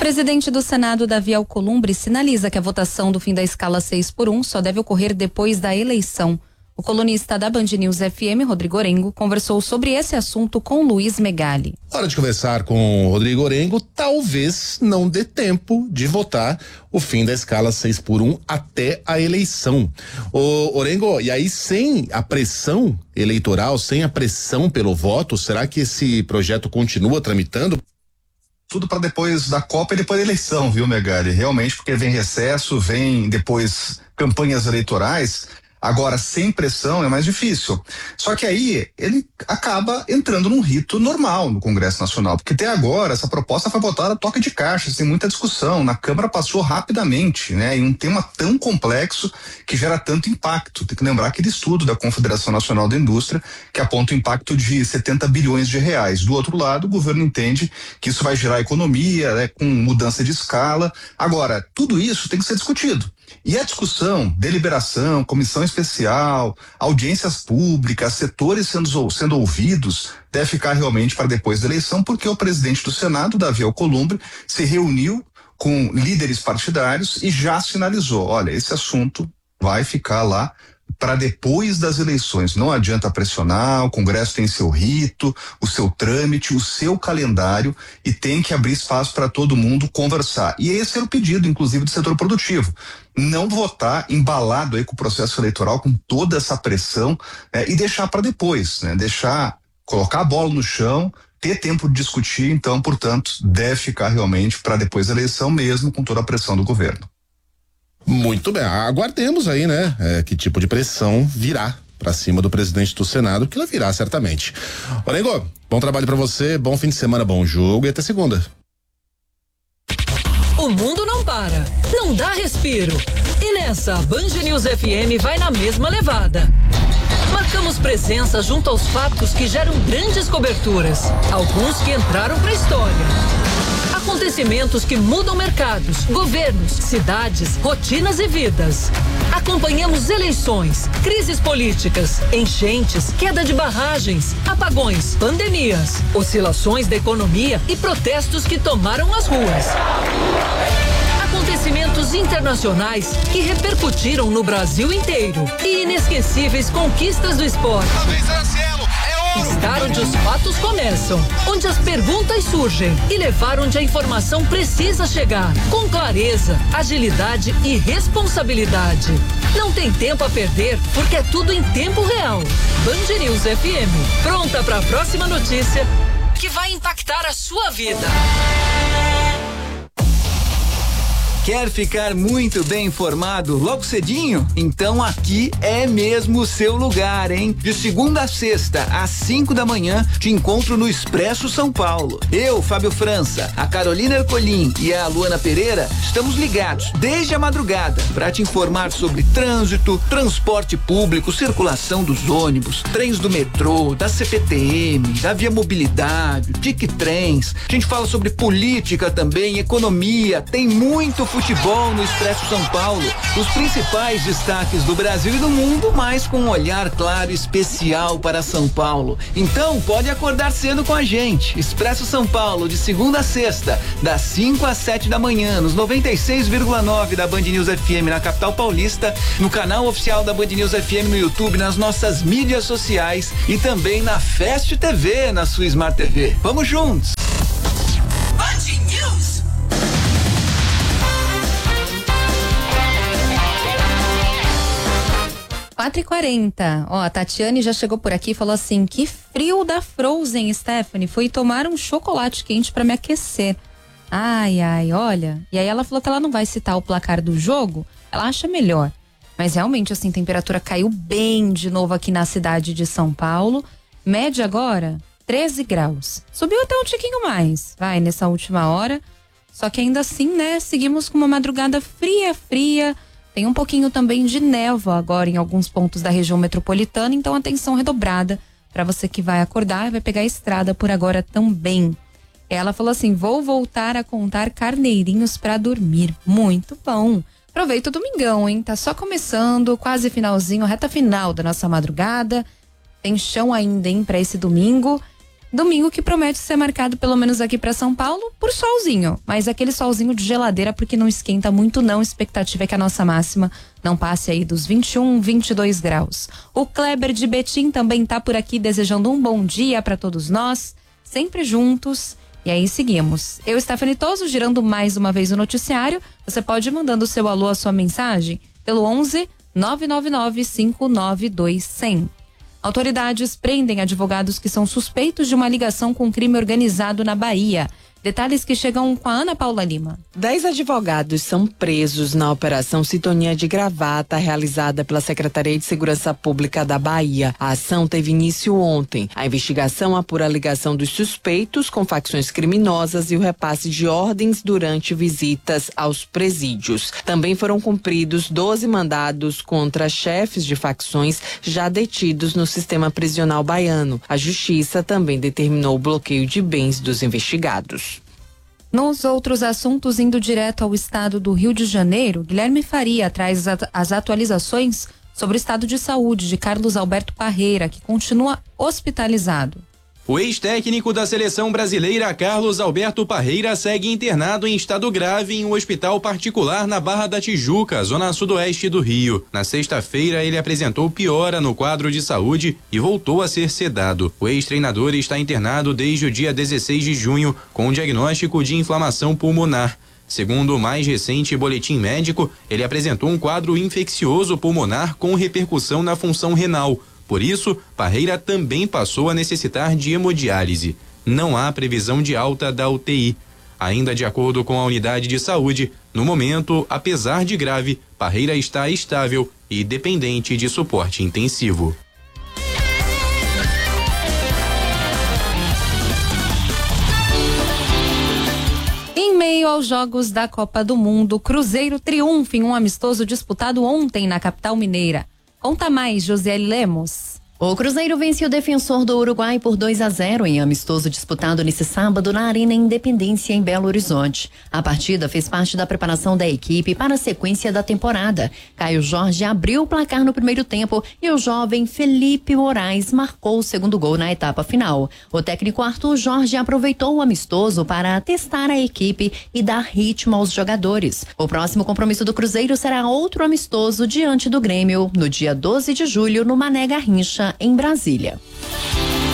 presidente do Senado, Davi Alcolumbre, sinaliza que a votação do fim da escala 6x1 só deve ocorrer depois da eleição. O colunista da Band News FM, Rodrigo Orengo, conversou sobre esse assunto com Luiz Megali. Hora de conversar com o Rodrigo Orengo, talvez não dê tempo de votar o fim da escala 6x1 até a eleição. Ô Orengo, e aí sem a pressão eleitoral, sem a pressão pelo voto, será que esse projeto continua tramitando? Tudo para depois da Copa e depois da eleição, viu, Megali? Realmente, porque vem recesso, vem depois campanhas eleitorais. Agora, sem pressão é mais difícil. Só que aí ele acaba entrando num rito normal no Congresso Nacional, porque até agora essa proposta foi votada a toque de caixa, sem muita discussão. Na Câmara passou rapidamente, né? E um tema tão complexo que gera tanto impacto. Tem que lembrar aquele estudo da Confederação Nacional da Indústria que aponta o impacto de 70 bilhões de reais. Do outro lado, o governo entende que isso vai gerar economia, né? Com mudança de escala. Agora, tudo isso tem que ser discutido. E a discussão, deliberação, comissão especial, audiências públicas, setores sendo ouvidos, deve ficar realmente para depois da eleição, porque o presidente do Senado, Davi Alcolumbre, se reuniu com líderes partidários e já sinalizou, olha, esse assunto vai ficar lá para depois das eleições. Não adianta pressionar, o Congresso tem seu rito, o seu trâmite, o seu calendário e tem que abrir espaço para todo mundo conversar. E esse era o pedido, inclusive, do setor produtivo. Não votar embalado aí com o processo eleitoral, com toda essa pressão, e deixar para depois, né? Colocar a bola no chão, ter tempo de discutir, então, portanto, deve ficar realmente para depois da eleição mesmo, com toda a pressão do governo. Muito bem, aguardemos aí, né? Que tipo de pressão virá pra cima do presidente do Senado, que ela virá certamente. Orengo, bom trabalho pra você, bom fim de semana, bom jogo e até segunda. O mundo não para, não dá respiro. E nessa, a Band News FM vai na mesma levada. Marcamos presença junto aos fatos que geram grandes coberturas, alguns que entraram pra história. Acontecimentos que mudam mercados, governos, cidades, rotinas e vidas. Acompanhamos eleições, crises políticas, enchentes, queda de barragens, apagões, pandemias, oscilações da economia e protestos que tomaram as ruas. Acontecimentos internacionais que repercutiram no Brasil inteiro e inesquecíveis conquistas do esporte. Estar onde os fatos começam, onde as perguntas surgem e levar onde a informação precisa chegar, com clareza, agilidade e responsabilidade. Não tem tempo a perder, porque é tudo em tempo real. Band News FM, pronta para a próxima notícia que vai impactar a sua vida. Quer ficar muito bem informado logo cedinho? Então aqui é mesmo o seu lugar, hein? De segunda a sexta, às 5 da manhã, te encontro no Expresso São Paulo. Eu, Fábio França, a Carolina Ercolim e a Luana Pereira estamos ligados desde a madrugada para te informar sobre trânsito, transporte público, circulação dos ônibus, trens do metrô, da CPTM, da Via Mobilidade, Tic-Trens. A gente fala sobre política também, economia, tem muito futebol no Expresso São Paulo, os principais destaques do Brasil e do mundo, mas com um olhar claro e especial para São Paulo. Então pode acordar cedo com a gente. Expresso São Paulo, de segunda a sexta, das 5 às 7 da manhã, nos 96,9 da Band News FM na capital paulista, no canal oficial da Band News FM no YouTube, nas nossas mídias sociais e também na Fast TV, na sua Smart TV. Vamos juntos! Band News. Quatro e 40. Ó, a Tatiane já chegou por aqui e falou assim: que frio da Frozen, Stephanie. Fui tomar um chocolate quente pra me aquecer. Ai, olha. E aí ela falou que ela não vai citar o placar do jogo, ela acha melhor. Mas realmente, assim, a temperatura caiu bem de novo aqui na cidade de São Paulo. Média agora, 13 graus. Subiu até um tiquinho mais, vai, nessa última hora. Só que ainda assim, né, seguimos com uma madrugada fria. Tem um pouquinho também de névoa agora em alguns pontos da região metropolitana, então atenção redobrada para você que vai acordar e vai pegar a estrada por agora também. Ela falou assim: vou voltar a contar carneirinhos para dormir. Muito bom. Aproveita o domingão, hein? Tá só começando, quase finalzinho, reta final da nossa madrugada. Tem chão ainda, hein, para esse domingo. Domingo que promete ser marcado, pelo menos aqui para São Paulo, por solzinho. Mas aquele solzinho de geladeira, porque não esquenta muito não. A expectativa é que a nossa máxima não passe aí dos 21, 22 graus. O Kleber de Betim também tá por aqui desejando um bom dia para todos nós, sempre juntos. E aí seguimos. Eu, Stephanie Toso, girando mais uma vez o noticiário. Você pode ir mandando o seu alô, a sua mensagem, pelo 11 999 592 100. Autoridades prendem advogados que são suspeitos de uma ligação com crime organizado na Bahia. Detalhes que chegam com a Ana Paula Lima. 10 advogados são presos na Operação Sintonia de Gravata, realizada pela Secretaria de Segurança Pública da Bahia. A ação teve início ontem. A investigação apura a ligação dos suspeitos com facções criminosas e o repasse de ordens durante visitas aos presídios. Também foram cumpridos 12 mandados contra chefes de facções já detidos no sistema prisional baiano. A Justiça também determinou o bloqueio de bens dos investigados. Nos outros assuntos, indo direto ao estado do Rio de Janeiro, Guilherme Faria traz as atualizações sobre o estado de saúde de Carlos Alberto Parreira, que continua hospitalizado. O ex-técnico da seleção brasileira, Carlos Alberto Parreira, segue internado em estado grave em um hospital particular na Barra da Tijuca, zona sudoeste do Rio. Na sexta-feira, ele apresentou piora no quadro de saúde e voltou a ser sedado. O ex-treinador está internado desde o dia 16 de junho com um diagnóstico de inflamação pulmonar. Segundo o mais recente boletim médico, ele apresentou um quadro infeccioso pulmonar com repercussão na função renal. Por isso, Parreira também passou a necessitar de hemodiálise. Não há previsão de alta da UTI. Ainda de acordo com a unidade de saúde, no momento, apesar de grave, Parreira está estável e dependente de suporte intensivo. Em meio aos jogos da Copa do Mundo, Cruzeiro triunfa em um amistoso disputado ontem na capital mineira. Conta mais, Josiele Lemos. O Cruzeiro venceu o Defensor do Uruguai por 2-0 em amistoso disputado nesse sábado na Arena Independência, em Belo Horizonte. A partida fez parte da preparação da equipe para a sequência da temporada. Caio Jorge abriu o placar no primeiro tempo e o jovem Felipe Moraes marcou o segundo gol na etapa final. O técnico Arthur Jorge aproveitou o amistoso para testar a equipe e dar ritmo aos jogadores. O próximo compromisso do Cruzeiro será outro amistoso diante do Grêmio, no dia 12 de julho, no Mané Garrincha, em Brasília.